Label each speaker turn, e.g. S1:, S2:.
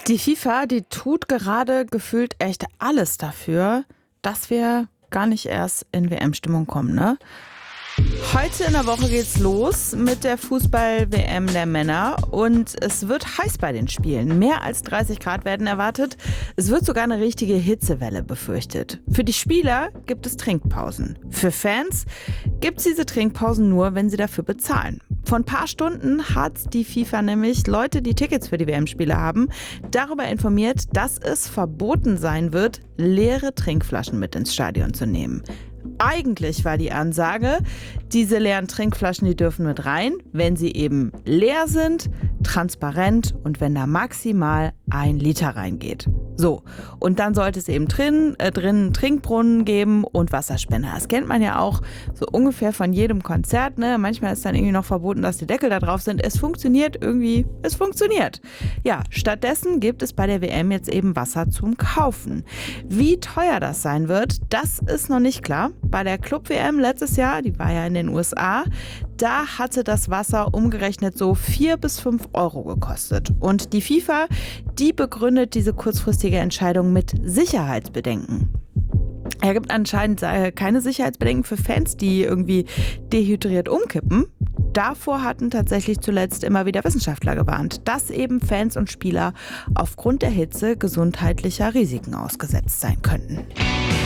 S1: Die FIFA, die tut gerade gefühlt echt alles dafür, dass wir gar nicht erst in WM-Stimmung kommen, ne? Heute in der Woche geht's los mit der Fußball-WM der Männer und es wird heiß bei den Spielen. Mehr als 30 Grad werden erwartet. Es wird sogar eine richtige Hitzewelle befürchtet. Für die Spieler gibt es Trinkpausen. Für Fans gibt es diese Trinkpausen nur, wenn sie dafür bezahlen. Vor ein paar Stunden hat die FIFA nämlich Leute, die Tickets für die WM-Spiele haben, darüber informiert, dass es verboten sein wird, leere Trinkflaschen mit ins Stadion zu nehmen. Eigentlich war die Ansage, diese leeren Trinkflaschen, die dürfen mit rein, wenn sie eben leer sind, transparent und wenn da maximal 1 Liter reingeht. So, und dann sollte es eben drinnen Trinkbrunnen geben und Wasserspender. Das kennt man ja auch so ungefähr von jedem Konzert, ne? Manchmal ist dann irgendwie noch verboten, dass die Deckel da drauf sind. Es funktioniert irgendwie, es funktioniert. Ja, stattdessen gibt es bei der WM jetzt eben Wasser zum Kaufen. Wie teuer das sein wird, das ist noch nicht klar. Bei der Club-WM letztes Jahr, die war ja in den USA, da hatte das Wasser umgerechnet so 4 bis 5 Euro gekostet. Und die FIFA, die begründet diese kurzfristige Entscheidung mit Sicherheitsbedenken. Er gibt anscheinend keine Sicherheitsbedenken für Fans, die irgendwie dehydriert umkippen. Davor hatten tatsächlich zuletzt immer wieder Wissenschaftler gewarnt, dass eben Fans und Spieler aufgrund der Hitze gesundheitlicher Risiken ausgesetzt sein könnten.